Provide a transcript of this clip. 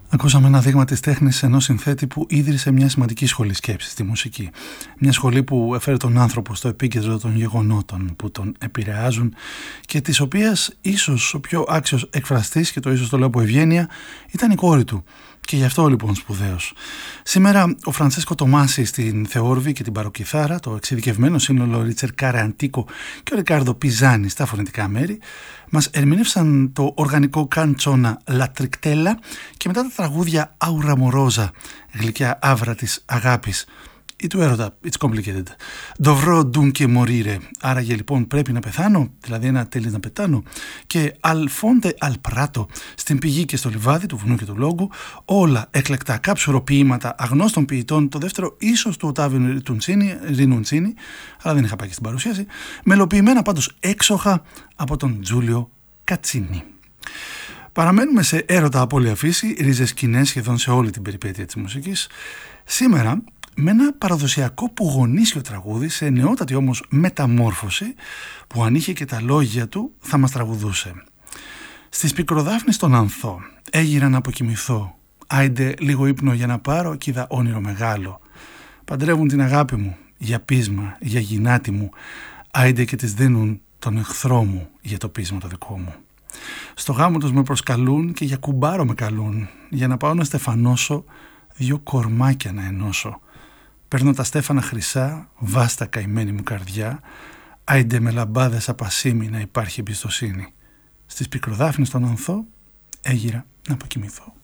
Ακούσαμε ένα δείγμα της τέχνης ενός συνθέτη που ίδρυσε μια σημαντική σχολή σκέψης στη μουσική. Μια σχολή που έφερε τον άνθρωπο στο επίκεντρο των γεγονότων που τον επηρεάζουν και της οποίας ίσως ο πιο άξιος εκφραστής, και το ίσως το λέω από ευγένεια, ήταν η κόρη του. Και γι' αυτό λοιπόν σπουδαίος. Σήμερα ο Φραντσέσκο Τομάση στην Θεόρβη και την παροκιθάρα, το εξειδικευμένο σύνολο Ριτσερκάρε Αντίκο και ο Ρικάρδο Πιζάνι στα φωνητικά μέρη μας ερμηνεύσαν το οργανικό καντσόνα Λατρικτέλα και μετά τα τραγούδια Άουρα Μορόζα, γλυκιά άβρα της αγάπης ή του έρωτα, it's complicated. Dovrò dunque morire, άραγε λοιπόν πρέπει να πεθάνω, δηλαδή ένα τέλει να πετάνω. Και Al fonte al prato, στην πηγή και στο λιβάδι του βουνού και του λόγου, όλα εκλεκτά κάψουρο ποίηματα αγνώστων ποιητών, το δεύτερο ίσως του Οτάβιο Ρινουντσίνη, αλλά δεν είχα πάει και στην παρουσίαση, μελοποιημένα πάντως έξοχα από τον Τζούλιο Κατσίνι. Παραμένουμε σε έρωτα απώλεια φύση, ρίζες σκηνές σχεδόν σε όλη την περιπέτεια της μουσικής. Σήμερα με ένα παραδοσιακό που γονίσιο τραγούδι σε νεότατη όμως μεταμόρφωση που αν είχε και τα λόγια του θα μας τραγουδούσε. Στις πικροδάφνης τον ανθώ, έγιρα να αποκοιμηθώ, άιντε λίγο ύπνο για να πάρω κι είδα όνειρο μεγάλο. Παντρεύουν την αγάπη μου για πείσμα, για γυνάτη μου, άιντε και της δίνουν τον εχθρό μου για το πείσμα το δικό μου. Στο γάμο τους με προσκαλούν και για κουμπάρο με καλούν, για να πάω να στεφανώσω, δυο κορμάκια να ενώσω. Παίρνω τα στέφανα χρυσά, βάστα καημένη μου καρδιά, άιντε με λαμπάδες απασίμι να υπάρχει εμπιστοσύνη. Στις πικροδάφνης τον ανθώ, έγιρα να αποκοιμηθώ.